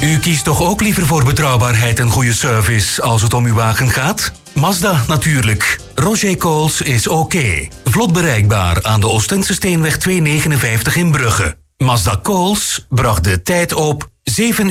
U kiest toch ook liever voor betrouwbaarheid en goede service als het om uw wagen gaat? Mazda natuurlijk. Roger Coles is oké. Vlot bereikbaar aan de Oostensesteenweg 259 in Brugge. Mazda Coles bracht de tijd op 7